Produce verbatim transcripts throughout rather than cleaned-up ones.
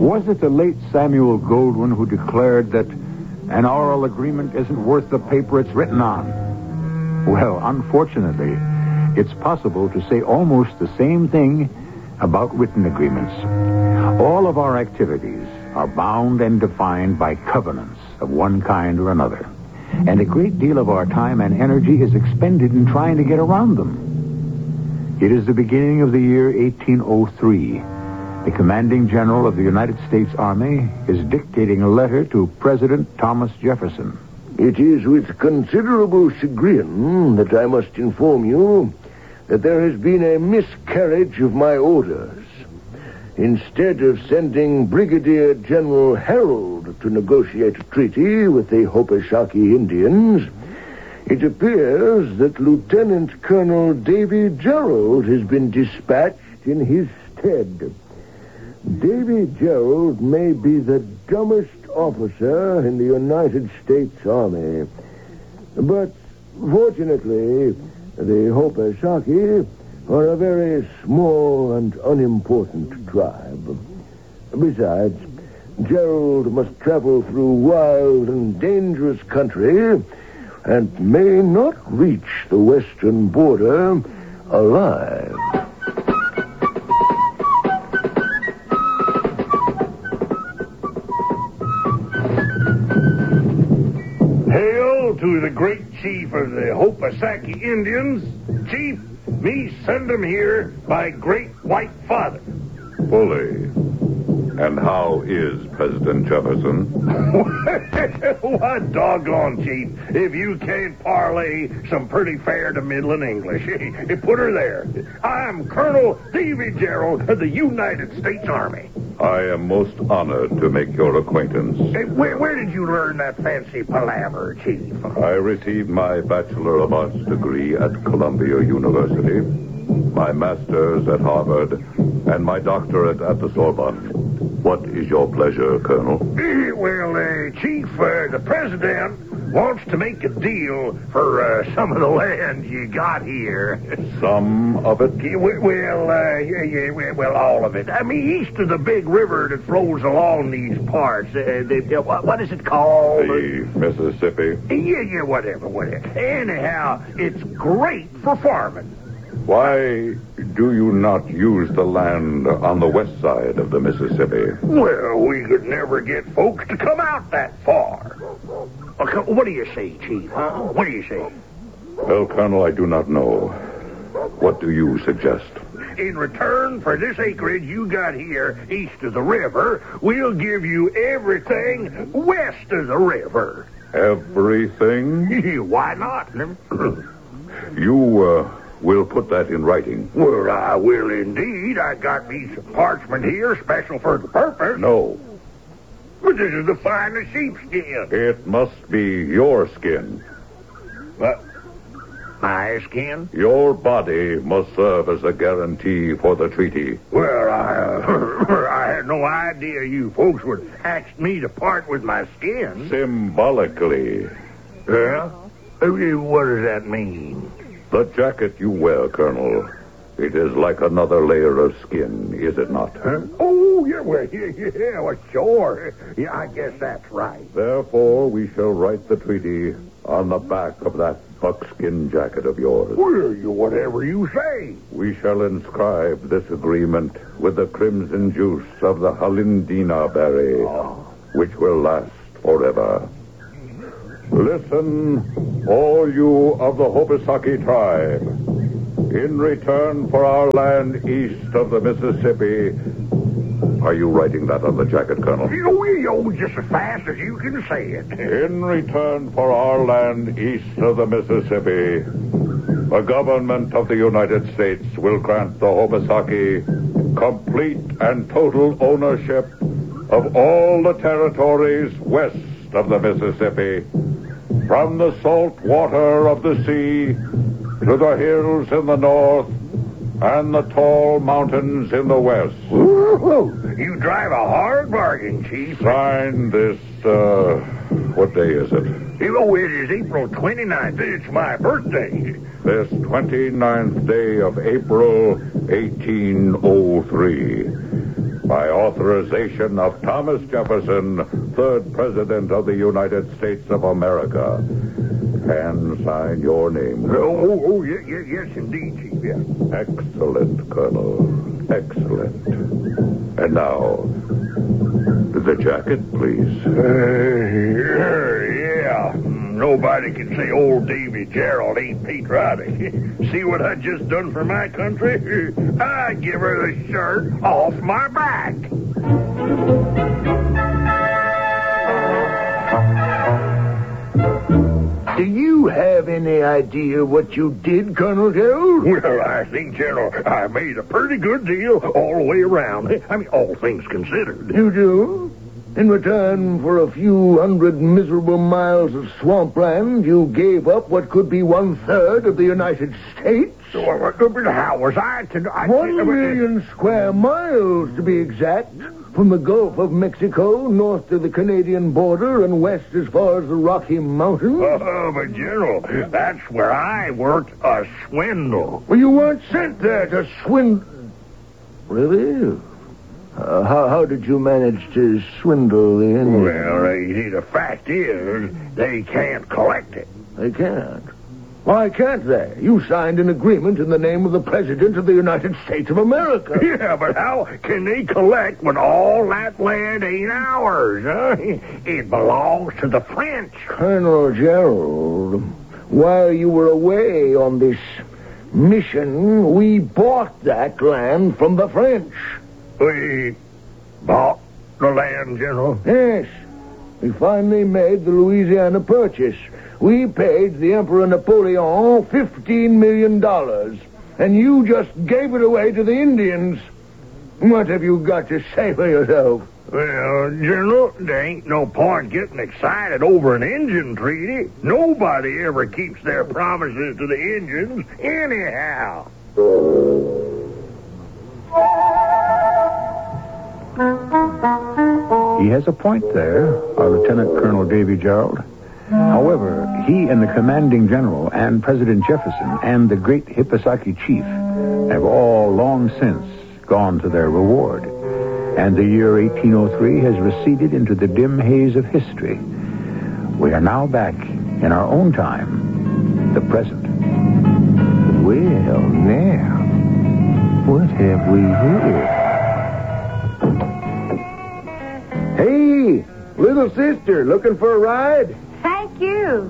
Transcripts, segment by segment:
Was it the late Samuel Goldwyn who declared that an oral agreement isn't worth the paper it's written on? Well, unfortunately, it's possible to say almost the same thing about written agreements. All of our activities are bound and defined by covenants of one kind or another. And a great deal of our time and energy is expended in trying to get around them. It is the beginning of the year eighteen oh three. The commanding general of the United States Army is dictating a letter to President Thomas Jefferson. It is with considerable chagrin that I must inform you that there has been a miscarriage of my orders. Instead of sending Brigadier General Harold to negotiate a treaty with the Hopesaki Indians, it appears that Lieutenant Colonel Davy Gerald has been dispatched in his stead. Davy Gerald may be the dumbest officer in the United States Army. But fortunately, the Hopesaki are a very small and unimportant tribe. Besides, Gerald must travel through wild and dangerous country and may not reach the western border alive. Hail to the great chief of the Hopesaki Indians. Chief, me send him here by Great White Father. Fully. And how is President Jefferson? What doggone, Chief, if you can't parlay some pretty fair to middling English. Put her there. I'm Colonel Davy Gerald of the United States Army. I am most honored to make your acquaintance. Hey, where, where did you learn that fancy palaver, Chief? I received my Bachelor of Arts degree at Columbia University, my master's at Harvard, and my doctorate at the Sorbonne. What is your pleasure, Colonel? Eh, well, uh, Chief, uh, the President wants to make a deal for uh, some of the land you got here. Some of it? Yeah, well, uh, yeah, yeah, well, all of it. I mean, east of the big river that flows along these parts. Uh, the, uh, what, what is it called? The Mississippi. Yeah, yeah, whatever, whatever. Anyhow, it's great for farming. Why do you not use the land on the west side of the Mississippi? Well, we could never get folks to come out that far. Okay, what do you say, Chief, huh? What do you say? Well, Colonel, I do not know. What do you suggest? In return for this acreage you got here east of the river, we'll give you everything west of the river. Everything? Why not? You, uh... We'll put that in writing. Well, I will indeed. I got me some parchment here, special for the purpose. No. But this is the finest sheepskin. It must be your skin. What? My skin? Your body must serve as a guarantee for the treaty. Well, I, uh, I had no idea you folks would ask me to part with my skin. Symbolically. Yeah? What does that mean? The jacket you wear, Colonel, it is like another layer of skin, is it not? Huh? Oh, yeah, well, yeah, yeah, well, sure. Yeah, I guess that's right. Therefore, we shall write the treaty on the back of that buckskin jacket of yours. Well, you, whatever you say. We shall inscribe this agreement with the crimson juice of the Halindina berry, oh. which will last forever. Listen, all you of the Hopesaki tribe. In return for our land east of the Mississippi... Are you writing that on the jacket, Colonel? Oh, oh, just as fast as you can say it. In return for our land east of the Mississippi, the government of the United States will grant the Hopesaki complete and total ownership of all the territories west of the Mississippi, from the salt water of the sea to the hills in the north and the tall mountains in the west. Ooh, you drive a hard bargain, Chief. Sign this, uh, what day is it? Oh, it is April twenty-ninth. It's my birthday. This twenty-ninth day of April, eighteen oh three. By authorization of Thomas Jefferson, third President of the United States of America. And sign your name. Oh, oh, oh yes, yes, yes, indeed, Chief, yeah. Excellent, Colonel. Excellent. And now, the jacket, please. Uh, yeah. Nobody can say old Davy Gerald ain't patriotic. See what I just done for my country? I give her the shirt off my back. Do you have any idea what you did, Colonel Gerald? Well, I think, General, I made a pretty good deal all the way around. I mean, all things considered. You do? In return for a few hundred miserable miles of swampland, you gave up what could be one-third of the United States? So, uh, how was I to... I, One million square miles, to be exact. From the Gulf of Mexico, north to the Canadian border, and west as far as the Rocky Mountains. Oh, but, General, that's where I worked a swindle. Well, you weren't sent there to swindle. Really? Uh, how, how did you manage to swindle the Indians? Well, uh, the fact is, they can't collect it. They can't. Why can't they? You signed an agreement in the name of the President of the United States of America. Yeah, but how can they collect when all that land ain't ours, huh? It belongs to the French. Colonel Gerald, while you were away on this mission, we bought that land from the French. We bought the land, General? Yes. We finally made the Louisiana Purchase. We paid the Emperor Napoleon fifteen million dollars, and you just gave it away to the Indians. What have you got to say for yourself? Well, General, there ain't no point getting excited over an Indian treaty. Nobody ever keeps their promises to the Indians anyhow. He has a point there, our Lieutenant Colonel Davy Gerald. However, he and the commanding general and President Jefferson and the great Hippisaki chief have all long since gone to their reward. And the year eighteen oh three has receded into the dim haze of history. We are now back in our own time, the present. Well, now, what have we here? Hey, little sister, looking for a ride? Thank you.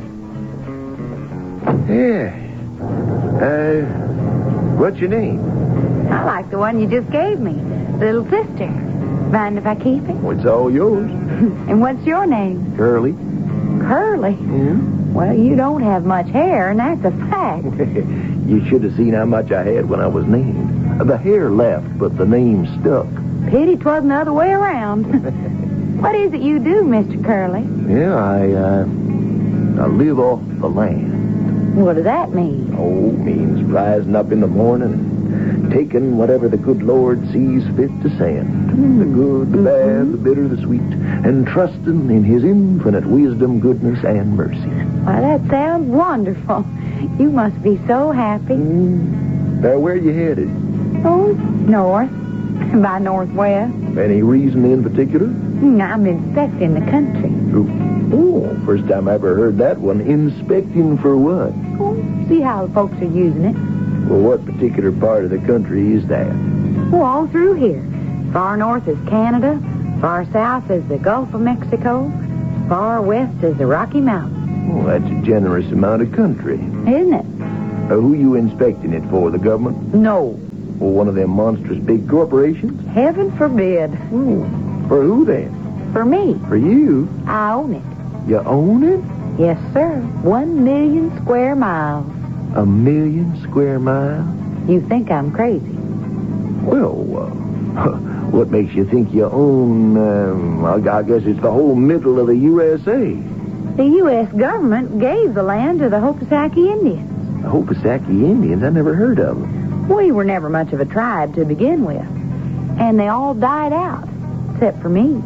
Yeah. Uh, what's your name? I like the one you just gave me, little sister. Mind if I keep it? Well, it's all yours. And what's your name? Curly. Curly? Yeah. Well, you don't have much hair, and that's a fact. You should have seen how much I had when I was named. The hair left, but the name stuck. Pity 'twasn't the other way around. What is it you do, Mister Curly? Yeah, I, uh, I live off the land. What does that mean? Oh, means rising up in the morning and taking whatever the good Lord sees fit to send. Mm. The good, the bad, the bitter, the sweet, and trusting in His infinite wisdom, goodness, and mercy. Why, that sounds wonderful. You must be so happy. Mm. Now, where you headed? Oh, north. By northwest. Any reason in particular? I'm inspecting the country. Oh, first time I ever heard that one. Inspecting for what? Oh, see how the folks are using it. Well, what particular part of the country is that? Oh, all through here. Far north is Canada. Far south is the Gulf of Mexico. Far west is the Rocky Mountains. Oh, that's a generous amount of country. Isn't it? Uh, who you inspecting it for, the government? No. Or one of them monstrous big corporations? Heaven forbid. Oh, for who then? For me. For you? I own it. You own it? Yes, sir. One million square miles. A million square miles? You think I'm crazy? Well, uh, what makes you think you own, um, I guess it's the whole middle of the U S A. The U S government gave the land to the Hopisaki Indians. The Hopisaki Indians? I never heard of them. We were never much of a tribe to begin with. And they all died out, except for me.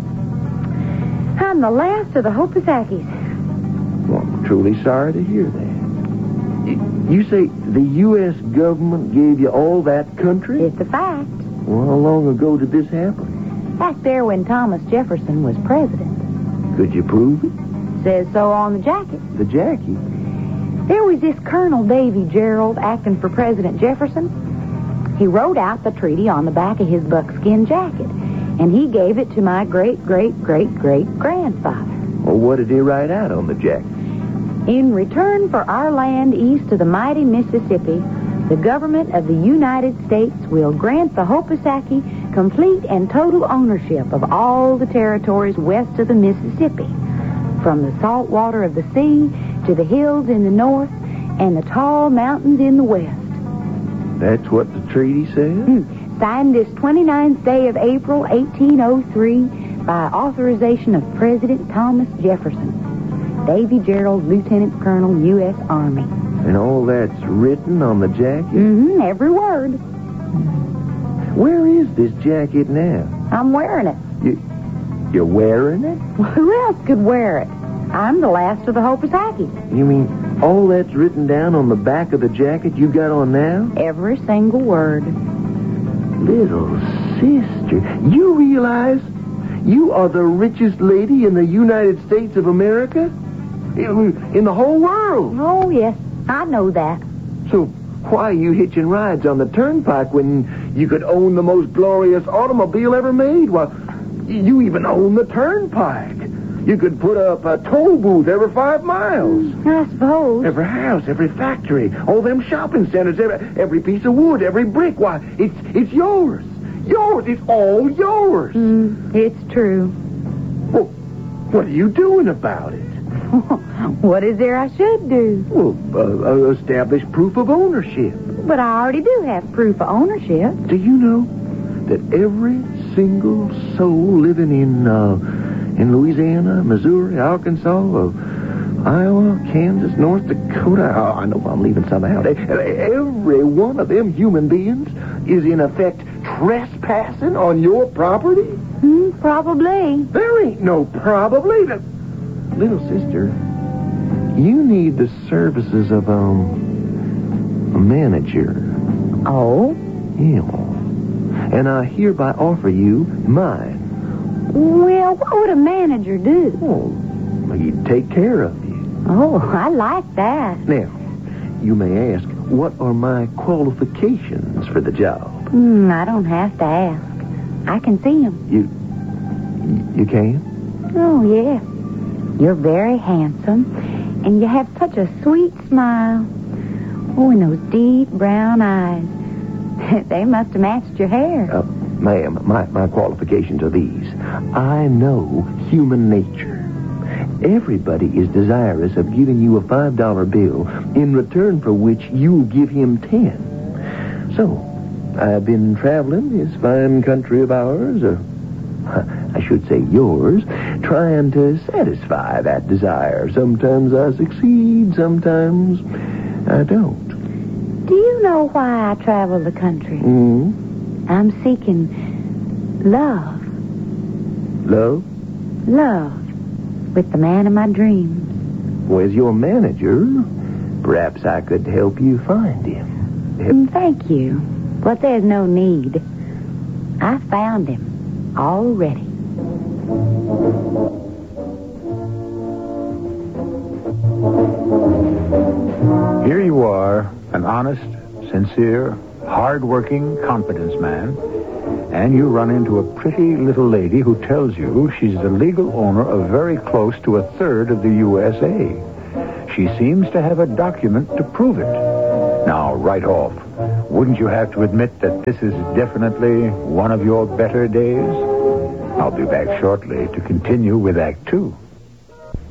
I'm the last of the Hopisakis. Well, I'm truly sorry to hear that. You say the U S government gave you all that country? It's a fact. Well, how long ago did this happen? back there when Thomas Jefferson was president. Could you prove it? Says so on the jacket. The jacket? There was this Colonel Davy Gerald acting for President Jefferson. He wrote out the treaty on the back of his buckskin jacket, and he gave it to my great-great-great-great-grandfather. Well, what did he write out on the jacket? In return for our land east of the mighty Mississippi, the government of the United States will grant the Hopasaki complete and total ownership of all the territories west of the Mississippi, from the salt water of the sea to the hills in the north and the tall mountains in the west. That's what the treaty says? Hmm. Signed this twenty-ninth day of April, eighteen oh three, by authorization of President Thomas Jefferson. Davy Gerald, Lieutenant Colonel, U S Army. And all that's written on the jacket? Mm-hmm, every word. Where is this jacket now? I'm wearing it. You, you're wearing it? Well, who else could wear it? I'm the last of the Hopasaki. You mean all that's written down on the back of the jacket you got on now? Every single word. Little sister, you realize you are the richest lady in the United States of America? In, in the whole world. Oh, yes, I know that. So why are you hitching rides on the turnpike when you could own the most glorious automobile ever made? Well, you even own the turnpike. You could put up a toll booth every five miles. I suppose. Every house, every factory, all them shopping centers, every, every piece of wood, every brick. Why, it's it's yours. Yours. It's all yours. Mm, it's true. Well, what are you doing about it? What is there I should do? Well, uh, establish proof of ownership. But I already do have proof of ownership. Do you know that every single soul living in uh, in Louisiana, Missouri, Arkansas, uh, Iowa, Kansas, North Dakota, oh, I know I'm leaving some out. Every one of them human beings is in effect trespassing on your property? Hmm, probably. There ain't no probably. Little sister, you need the services of, um, a manager. Oh? Yeah. And I hereby offer you mine. Well, what would a manager do? Oh, he'd take care of you. Oh, I like that. Now, you may ask, what are my qualifications for the job? Hmm, I don't have to ask. I can see them. You, you can? Oh, yeah. You're very handsome, and you have such a sweet smile. Oh, and those deep brown eyes. They must have matched your hair. Uh, ma'am, my, my qualifications are these. I know human nature. Everybody is desirous of giving you a five dollar bill, in return for which you'll give him ten. So, I've been traveling this fine country of ours, or I should say yours, trying to satisfy that desire. Sometimes I succeed, sometimes I don't. Do you know why I travel the country? Mm-hmm. I'm seeking love. Love? Love. With the man of my dreams. Well, as your manager, perhaps I could help you find him. Mm, thank you. But there's no need. I found him already. Here you are, an honest, sincere, hard-working confidence man, and you run into a pretty little lady who tells you she's the legal owner of very close to a third of the U S A. She seems to have a document to prove it. Now, right off, wouldn't you have to admit that this is definitely one of your better days? I'll be back shortly to continue with Act Two.